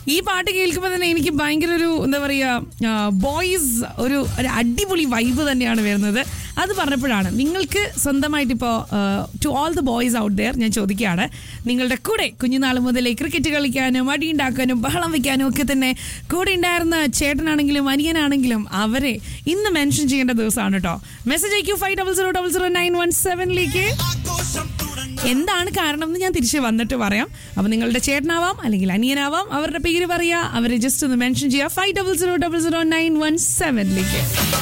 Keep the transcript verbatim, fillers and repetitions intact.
ഈ പാട്ട് കേൾക്കുമ്പോൾ തന്നെ എനിക്ക് ഭയങ്കര ഒരു എന്താ പറയുക ബോയ്സ് ഒരു ഒരു അടിപൊളി വൈബ് തന്നെയാണ് വരുന്നത്. അത് പറഞ്ഞപ്പോഴാണ് നിങ്ങൾക്ക് സ്വന്തമായിട്ട് ഇപ്പോൾ to all the boys out there ഞാൻ ചോദിക്കുകയാണ്, നിങ്ങളുടെ കൂടെ കുഞ്ഞുനാൾ മുതലേ ക്രിക്കറ്റ് കളിക്കാനും അടി ഉണ്ടാക്കാനും ബഹളം വയ്ക്കാനും ഒക്കെ തന്നെ കൂടെ ഉണ്ടായിരുന്ന ചേട്ടനാണെങ്കിലും അനിയനാണെങ്കിലും അവരെ ഇന്ന് മെൻഷൻ ചെയ്യേണ്ട ദിവസമാണ് കേട്ടോ. Message അയക്കൂ five double zero double zero nine one സെവനിലേക്ക്. എന്താണ് കാരണം എന്ന് ഞാൻ തിരിച്ച് വന്നിട്ട് പറയാം. അപ്പം നിങ്ങളുടെ ചേട്ടനാവാം അല്ലെങ്കിൽ അനിയനാവാം, അവരുടെ പേര് പറയുക, അവരെ ജസ്റ്റ് ഒന്ന് മെൻഷൻ ചെയ്യുക five double zero double zero nine one സെവനിലേക്ക്.